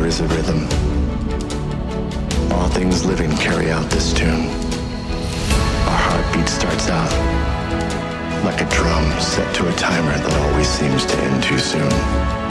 there is a rhythm. All things living carry out this tune. Our heartbeat starts out like a drum set to a timer that always seems to end too soon.